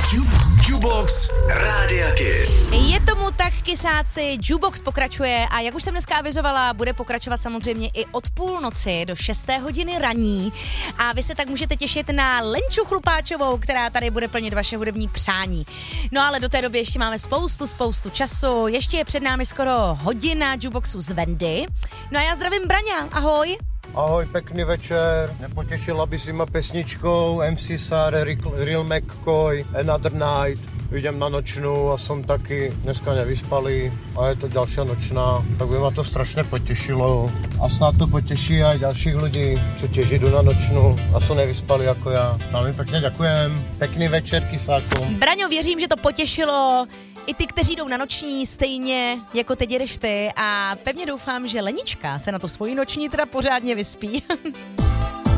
Jubox Rádia Kiss. Je tomu tak, kysáci, Jubox pokračuje a jak už jsem dneska avizovala, bude pokračovat samozřejmě i od půlnoci do 6. hodiny raní a vy se tak můžete těšit na Lenču Chlupáčovou, která tady bude plnit vaše hudební přání. No ale do té doby ještě máme spoustu času, ještě je před námi skoro hodina Juboxu z Vendy. No a já zdravím Braňa, ahoj. Ahoj, pekný večer. Nepotěšila by si ma pesničkou MC Sare, Real McCoy, Another Night. Idem na nočnú a som taky dneska nevyspalý a je to ďalšia nočná, tak by ma to strašne potešilo. A snad to poteší aj ďalších ľudí, čo tiež idú na nočnú a sú nevyspalí ako ja. Veľmi pekne ďakujem. Pekný večer, kysákom. Braňo, věřím, že to potěšilo i ty, kteří jdou na noční, stejně jako teď jedeš ty a pevně doufám, že Lenička se na to svoji noční teda pořádně vyspí.